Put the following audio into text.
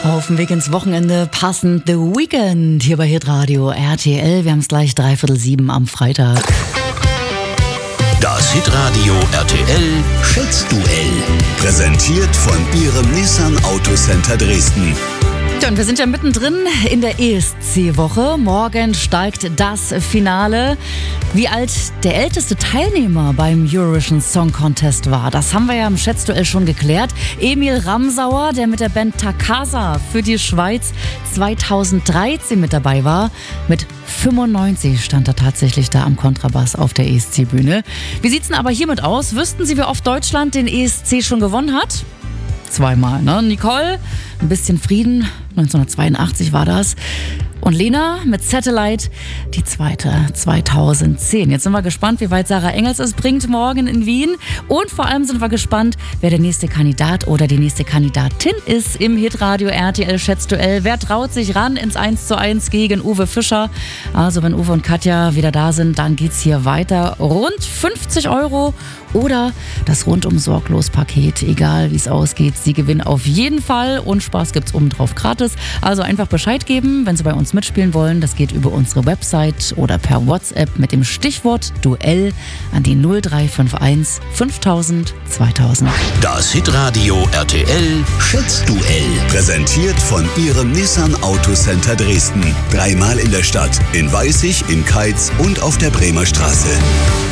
Auf dem Weg ins Wochenende passend The Weekend hier bei Hitradio RTL. Wir haben es gleich 6:45 am Freitag. Das Hitradio RTL Schätzduell. Präsentiert von Ihrem Nissan Autocenter Dresden. Und wir sind ja mittendrin in der ESC-Woche. Morgen steigt das Finale. Wie alt der älteste Teilnehmer beim Eurovision Song Contest war, das haben wir ja im Schätzduell schon geklärt. Emil Ramsauer, der mit der Band Takasa für die Schweiz 2013 mit dabei war. Mit 95 stand er tatsächlich da am Kontrabass auf der ESC-Bühne. Wie sieht's denn aber hiermit aus? Wüssten Sie, wie oft Deutschland den ESC schon gewonnen hat? Zweimal, ne? Nicole, ein bisschen Frieden, 1982 war das. Und Lena mit Satellite, die zweite, 2010. Jetzt sind wir gespannt, wie weit Sarah Engels es bringt morgen in Wien. Und vor allem sind wir gespannt, wer der nächste Kandidat oder die nächste Kandidatin ist im Hitradio RTL Schätzduell. Wer traut sich ran ins 1:1 gegen Uwe Fischer? Also wenn Uwe und Katja wieder da sind, dann geht's hier weiter. Rund 50 € oder das Rundum-Sorglos-Paket. Egal wie es ausgeht, Sie gewinnen auf jeden Fall und Spaß gibt's obendrauf gratis. Also einfach Bescheid geben, wenn Sie bei uns mitspielen wollen. Das geht über unsere Website oder per WhatsApp mit dem Stichwort Duell an die 0351 5000 2000. Das Hitradio RTL Schätzduell. Präsentiert von Ihrem Nissan Autocenter Dresden. 3-mal in der Stadt, in Weißig, in Keitz und auf der Bremer Straße.